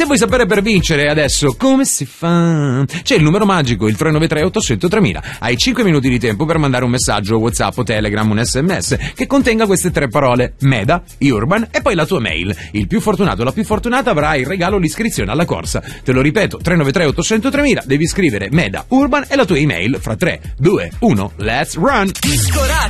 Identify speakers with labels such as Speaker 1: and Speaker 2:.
Speaker 1: Se vuoi sapere per vincere adesso come si fa, c'è il numero magico, il 393 800 3000. Hai 5 minuti di tempo per mandare un messaggio WhatsApp o Telegram, un SMS che contenga queste 3 parole: Meda, Urban e poi la tua mail. Il più fortunato o la più fortunata avrà in regalo l'iscrizione alla corsa. Te lo ripeto, 393 800 3000, devi scrivere Meda, Urban e la tua email fra 3, 2, 1, let's run!